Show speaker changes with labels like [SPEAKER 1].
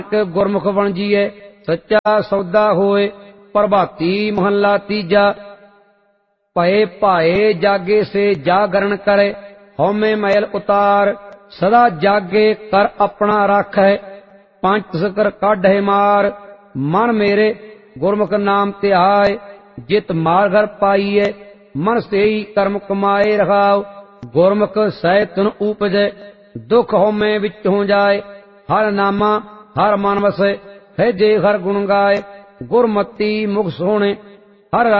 [SPEAKER 1] गुरमुख बन जिए सच्चा सौदा होए। प्रभाती महला तीजा। भय भाए जागे से जागरण करे, हौमे मैल उतार, सदा जागे कर अपना राख है। पंच सकर काढ़े मार, मन मेरे गुरमुख नाम ध्याय। जित मार घर पाईए, मन से ही कर्म कमाए रखाओ। गुरमुख सह तुन उपजे, दुख हौमे विच हो जाए। हर नामा हर मन वसे, है जे हर गुण गाए। गुरमती मुख सोहणे, हर